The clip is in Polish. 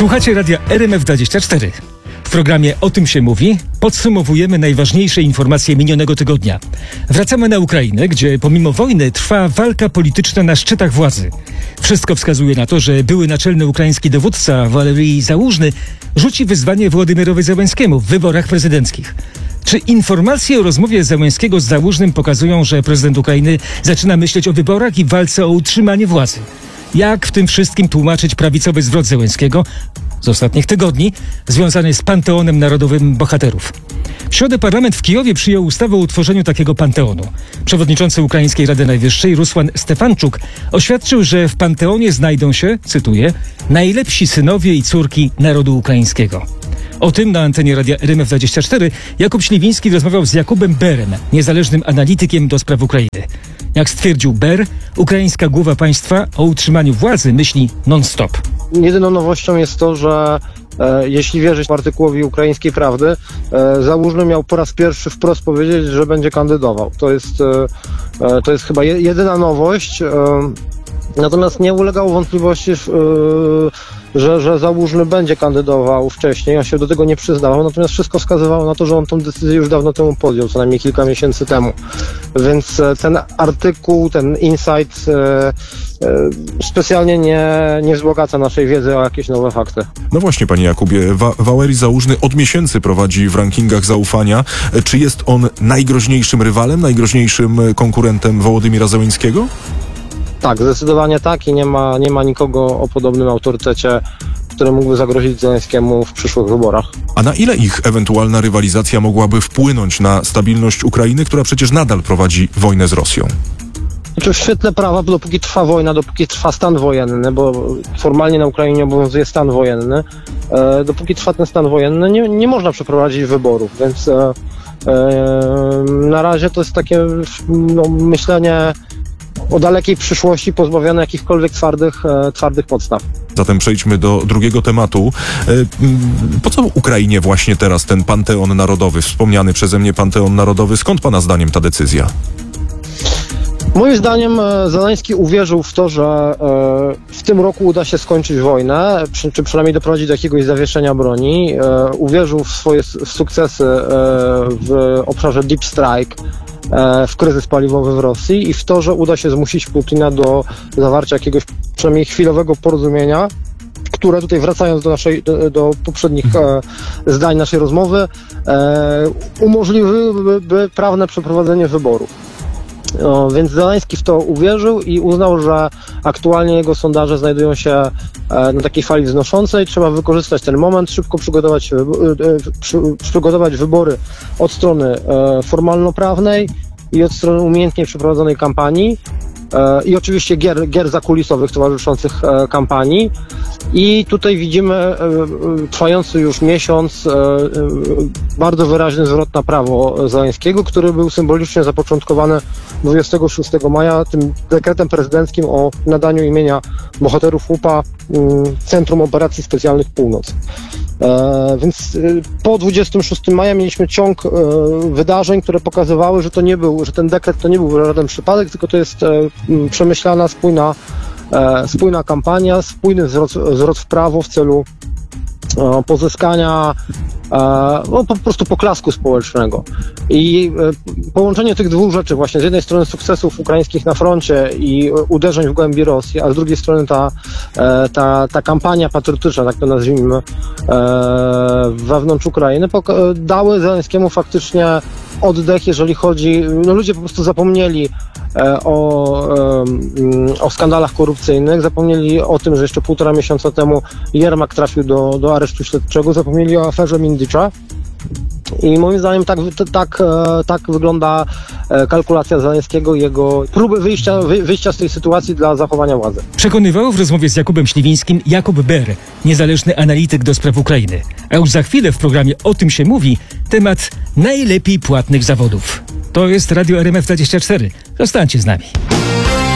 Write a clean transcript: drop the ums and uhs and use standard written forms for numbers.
Słuchacie radia RMF24. W programie O tym się mówi podsumowujemy najważniejsze informacje minionego tygodnia. Wracamy na Ukrainę, gdzie pomimo wojny trwa walka polityczna na szczytach władzy. Wszystko wskazuje na to, że były naczelny ukraiński dowódca Walerii Załużny rzuci wyzwanie Wołodymyrowi Zełenskiemu w wyborach prezydenckich. Czy informacje o rozmowie Zełenskiego z Załużnym pokazują, że prezydent Ukrainy zaczyna myśleć o wyborach i walce o utrzymanie władzy? Jak w tym wszystkim tłumaczyć prawicowy zwrot Zełenskiego z ostatnich tygodni związany z Panteonem Narodowym Bohaterów? W środę parlament w Kijowie przyjął ustawę o utworzeniu takiego panteonu. Przewodniczący Ukraińskiej Rady Najwyższej Rusłan Stefanczuk oświadczył, że w panteonie znajdą się, cytuję, najlepsi synowie i córki narodu ukraińskiego. O tym na antenie radia RMF24 Jakub Śliwiński rozmawiał z Jakubem Berem, niezależnym analitykiem do spraw Ukrainy. Jak stwierdził Ber, ukraińska głowa państwa o utrzymaniu władzy myśli non-stop. Jedyną nowością jest to, że jeśli wierzyć artykułowi Ukraińskiej Prawdy, Załużny miał po raz pierwszy wprost powiedzieć, że będzie kandydował. To jest chyba jedyna nowość. Natomiast nie ulegało wątpliwości, że Załużny będzie kandydował wcześniej. On się do tego nie przyznawał, natomiast wszystko wskazywało na to, że on tą decyzję już dawno temu podjął, co najmniej kilka miesięcy temu. Więc ten artykuł, ten insight specjalnie nie wzbogaca naszej wiedzy o jakieś nowe fakty. No właśnie, panie Jakubie, Walerii Załużny od miesięcy prowadzi w rankingach zaufania. Czy jest on najgroźniejszym rywalem, najgroźniejszym konkurentem Wołodymyra Zełenskiego? Tak, zdecydowanie tak i nie ma nikogo o podobnym autorytecie, który mógłby zagrozić Zełenskiemu w przyszłych wyborach. A na ile ich ewentualna rywalizacja mogłaby wpłynąć na stabilność Ukrainy, która przecież nadal prowadzi wojnę z Rosją? Znaczy w świetle prawa, dopóki trwa wojna, dopóki trwa stan wojenny, bo formalnie na Ukrainie obowiązuje stan wojenny, dopóki trwa ten stan wojenny, nie można przeprowadzić wyborów, więc na razie to jest takie myślenie o dalekiej przyszłości pozbawione jakichkolwiek twardych podstaw. Zatem przejdźmy do drugiego tematu. Po co Ukrainie właśnie teraz ten Panteon Narodowy, wspomniany przeze mnie Panteon Narodowy? Skąd pana zdaniem ta decyzja? Moim zdaniem Zełenski uwierzył w to, że w tym roku uda się skończyć wojnę, czy przynajmniej doprowadzić do jakiegoś zawieszenia broni. Uwierzył w swoje sukcesy w obszarze Deep Strike, w kryzys paliwowy w Rosji i w to, że uda się zmusić Putina do zawarcia jakiegoś przynajmniej chwilowego porozumienia, które tutaj, wracając do poprzednich zdań naszej rozmowy, umożliwiłyby prawne przeprowadzenie wyborów. Więc Zełenski w to uwierzył i uznał, że aktualnie jego sondaże znajdują się na takiej fali wznoszącej. Trzeba wykorzystać ten moment, szybko przygotować wybory od strony formalno-prawnej i od strony umiejętnie przeprowadzonej kampanii i oczywiście gier zakulisowych towarzyszących kampanii. I tutaj widzimy trwający już miesiąc bardzo wyraźny zwrot na prawo Zełenskiego, który był symbolicznie zapoczątkowany 26 maja tym dekretem prezydenckim o nadaniu imienia bohaterów łupa Centrum Operacji Specjalnych Północ. Więc po 26 maja mieliśmy ciąg wydarzeń, które pokazywały, że ten dekret to nie był żaden przypadek, tylko to jest przemyślana, spójna kampania, spójny zwrot w prawo w celu pozyskania po prostu poklasku społecznego. I połączenie tych dwóch rzeczy, właśnie z jednej strony sukcesów ukraińskich na froncie i uderzeń w głębi Rosji, a z drugiej strony ta kampania patriotyczna, tak to nazwijmy, wewnątrz Ukrainy, dały Zełenskiemu faktycznie oddech, jeżeli chodzi, ludzie po prostu zapomnieli o skandalach korupcyjnych, zapomnieli o tym, że jeszcze 1,5 miesiąca temu Jermak trafił do aresztu śledczego, zapomnieli o aferze Mindycza. I moim zdaniem tak wygląda kalkulacja Zełenskiego i jego próby wyjścia z tej sytuacji dla zachowania władzy. Przekonywał w rozmowie z Jakubem Śliwińskim Jakub Ber, niezależny analityk do spraw Ukrainy. A już za chwilę w programie O tym się mówi temat najlepiej płatnych zawodów. To jest Radio RMF24. Zostańcie z nami.